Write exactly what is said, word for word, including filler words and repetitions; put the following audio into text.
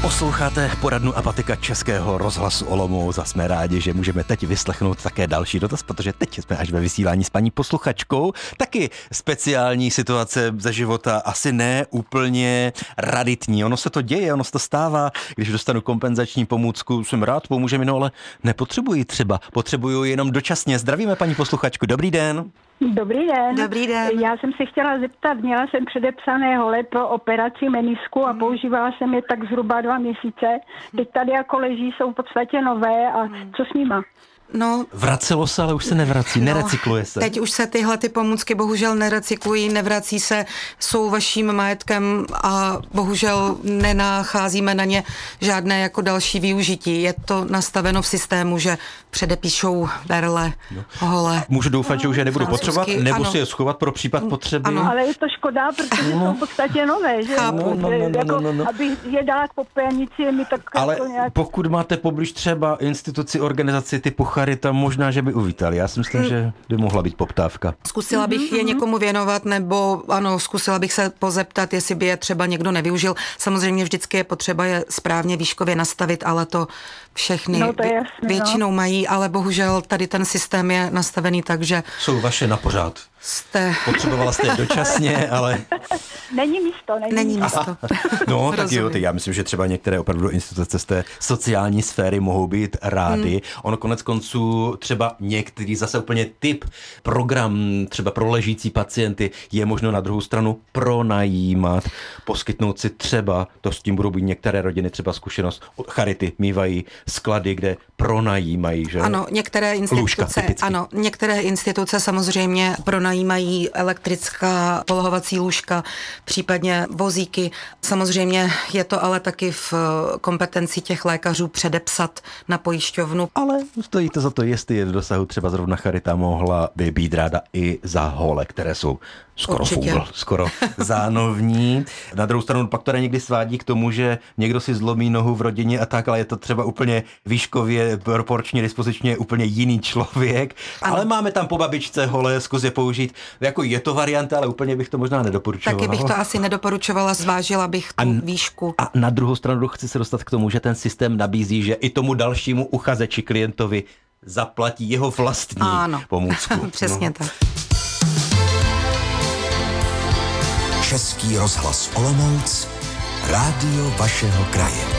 Posloucháte poradnu apatika Českého rozhlasu Olomouc a jsme rádi, že můžeme teď vyslechnout také další dotaz, protože teď jsme až ve vysílání s paní posluchačkou. Taky speciální situace ze života, asi ne úplně raditní. Ono se to děje, ono se to stává. Když dostanu kompenzační pomůcku, jsem rád, pomůže mi, no ale nepotřebuji třeba. Potřebuju jenom dočasně. Zdravíme paní posluchačku, dobrý den. Dobrý den. Dobrý den. Já jsem se chtěla zeptat, měla jsem předepsané hole pro operaci menisku a používala jsem je tak zhruba dva měsíce. Teď tady jako leží, jsou v podstatě nové a co s nima? No, Vracelo se, ale už se nevrací, no, nerecykluje se. Teď už se tyhle ty pomůcky bohužel nerecyklují, nevrací se, jsou vaším majetkem a bohužel nenacházíme na ně žádné jako další využití. Je to nastaveno v systému, že předepíšou berle, no. hole. Můžu doufat, že už je nebudu Francouzsky, potřebovat, nebo ano. si je schovat pro případ potřeby? Ano. Ale je to škoda, protože No. jsou v podstatě nové, že? Chápu. No, no, no, no, jako, no, no. Aby je dala k popelnici, je mi tak Ale jako nějak... pokud máte poblíž třeba instituci, organizaci typu Charita, možná, že by uvítali. Já si myslím, že by mohla být poptávka. Zkusila bych je někomu věnovat, nebo ano, zkusila bych se pozeptat, jestli by je třeba někdo nevyužil. Samozřejmě vždycky je potřeba je správně výškově nastavit, ale to všechny No, to je vě- jasné, no. většinou mají, ale bohužel tady ten systém je nastavený tak, že Jsou vaše na pořád. jste... Potřebovala jste je dočasně, ale... Není místo, není, Není místo. místo. No, tak jo, Rozumím. tak já myslím, že třeba některé opravdu instituce z té sociální sféry mohou být rády. Hmm. Ono konec konců třeba některý zase úplně typ program třeba pro ležící pacienty je možno na druhou stranu pronajímat, poskytnout si třeba, to s tím budou být některé rodiny třeba zkušenost, od Charity mývají sklady, kde pronajímají, že? Ano, některé instituce, Lůžka, typicky. ano, některé instituce samozřejmě pronajímají elektrická polohovací lůžka, případně vozíky. Samozřejmě je to ale taky v kompetenci těch lékařů předepsat na pojišťovnu. Ale stojí to za to, jestli je v dosahu třeba zrovna Charita, mohla by být ráda i za hole, které jsou skoro Určitě. fungl, skoro zánovní. Na druhou stranu pak to někdy svádí k tomu, že někdo si zlomí nohu v rodině a tak, ale je to třeba úplně výškově, proporčně, dispozičně úplně jiný člověk. Ano. Ale máme tam po babičce hole, zkus je použít. Jako je to varianta, ale úplně bych to možná nedoporučoval. Taky bych to asi nedoporučovala, zvážila bych tu A- výšku. A na druhou stranu chci se dostat k tomu, že ten systém nabízí, že i tomu dalšímu uchazeči klientovi zaplatí jeho vlastní Ano. pomůcku. Přesně No. tak. Český rozhlas Olomouc, rádio vašeho kraje.